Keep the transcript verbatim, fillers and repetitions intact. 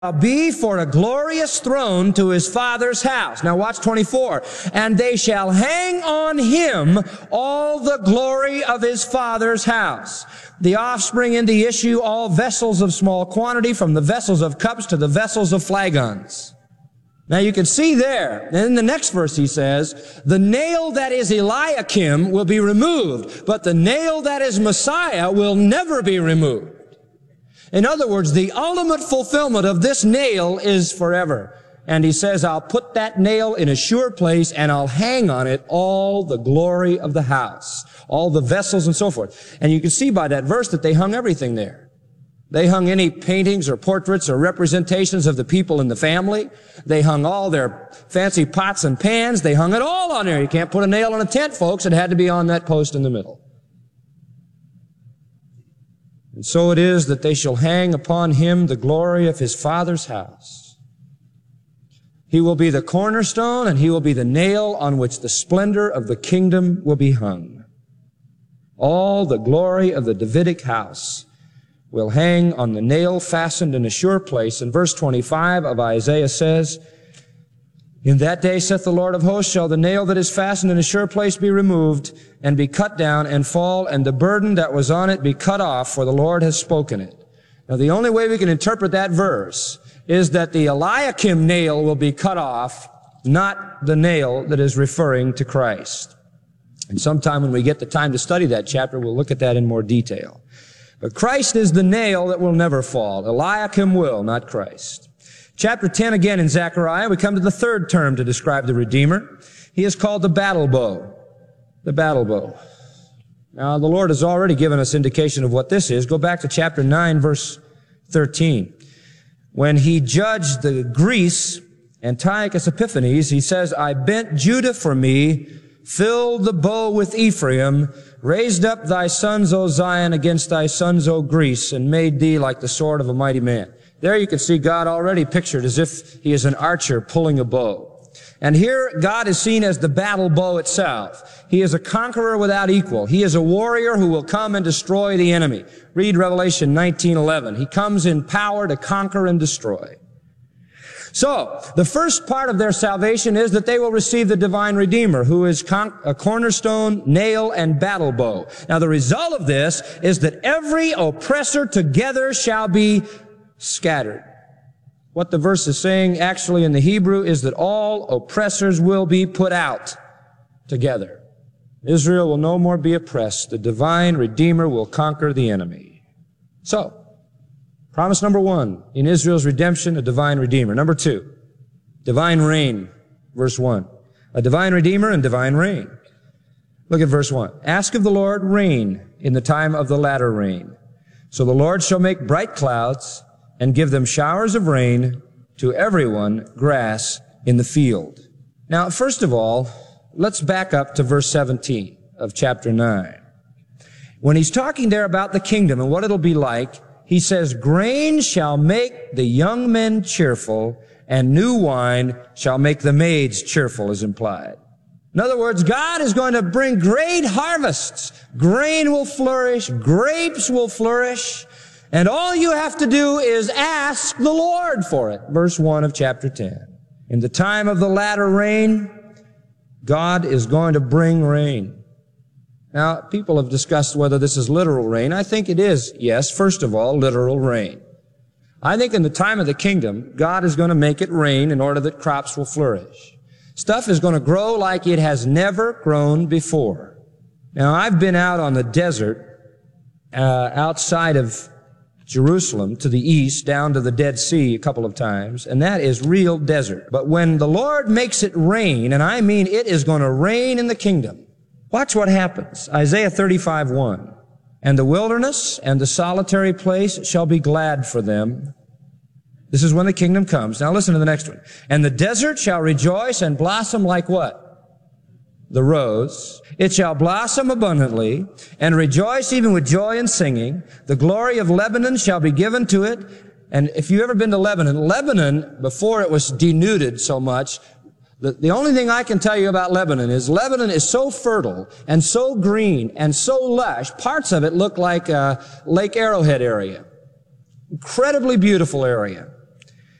be for a glorious throne to his father's house. Now watch twenty-four. And they shall hang on him all the glory of his father's house. The offspring in the issue, all vessels of small quantity, from the vessels of cups to the vessels of flagons. Now you can see there, and in the next verse he says, the nail that is Eliakim will be removed, but the nail that is Messiah will never be removed. In other words, the ultimate fulfillment of this nail is forever. And he says, I'll put that nail in a sure place and I'll hang on it all the glory of the house, all the vessels and so forth. And you can see by that verse that they hung everything there. They hung any paintings or portraits or representations of the people in the family. They hung all their fancy pots and pans. They hung it all on there. You can't put a nail in a tent, folks. It had to be on that post in the middle. And so it is that they shall hang upon him the glory of his father's house. He will be the cornerstone, and he will be the nail on which the splendor of the kingdom will be hung. All the glory of the Davidic house will hang on the nail fastened in a sure place. And verse twenty-five of Isaiah says, in that day, saith the Lord of hosts, shall the nail that is fastened in a sure place be removed, and be cut down, and fall, and the burden that was on it be cut off, for the Lord has spoken it. Now, the only way we can interpret that verse is that the Eliakim nail will be cut off, not the nail that is referring to Christ. And sometime when we get the time to study that chapter, we'll look at that in more detail. But Christ is the nail that will never fall. Eliakim will, not Christ. Chapter ten again in Zechariah, we come to the third term to describe the Redeemer. He is called the battle bow. The battle bow. Now, the Lord has already given us indication of what this is. Go back to chapter nine, verse thirteen. When he judged the Greece, Antiochus Epiphanes, he says, I bent Judah for me, filled the bow with Ephraim, raised up thy sons, O Zion, against thy sons, O Greece, and made thee like the sword of a mighty man. There you can see God already pictured as if he is an archer pulling a bow. And here God is seen as the battle bow itself. He is a conqueror without equal. He is a warrior who will come and destroy the enemy. Read Revelation nineteen eleven. He comes in power to conquer and destroy. So, the first part of their salvation is that they will receive the divine Redeemer, who is con- a cornerstone, nail, and battle bow. Now, the result of this is that every oppressor together shall be scattered. What the verse is saying actually in the Hebrew is that all oppressors will be put out together. Israel will no more be oppressed. The divine Redeemer will conquer the enemy. So, promise number one, in Israel's redemption, a divine Redeemer. Number two, divine reign, verse one. A divine Redeemer and divine reign. Look at verse one. Ask of the Lord rain in the time of the latter rain. So the Lord shall make bright clouds and give them showers of rain, to everyone grass in the field. Now, first of all, let's back up to verse seventeen of chapter nine. When he's talking there about the kingdom and what it'll be like, he says, grain shall make the young men cheerful, and new wine shall make the maids cheerful, is implied. In other words, God is going to bring great harvests. Grain will flourish, grapes will flourish, and all you have to do is ask the Lord for it. Verse one of chapter ten. In the time of the latter rain, God is going to bring rain. Now, people have discussed whether this is literal rain. I think it is, yes, first of all, literal rain. I think in the time of the kingdom, God is going to make it rain in order that crops will flourish. Stuff is going to grow like it has never grown before. Now, I've been out on the desert, uh, outside of Jerusalem to the east, down to the Dead Sea a couple of times, and that is real desert. But when the Lord makes it rain, and I mean it is going to rain in the kingdom, watch what happens. Isaiah thirty-five one. And the wilderness and the solitary place shall be glad for them. This is when the kingdom comes. Now listen to the next one. And the desert shall rejoice and blossom like what? The rose. It shall blossom abundantly and rejoice even with joy and singing. The glory of Lebanon shall be given to it. And if you've ever been to Lebanon, Lebanon, before it was denuded so much, the, the only thing I can tell you about Lebanon is Lebanon is so fertile and so green and so lush. Parts of it look like uh, Lake Arrowhead area. Incredibly beautiful area.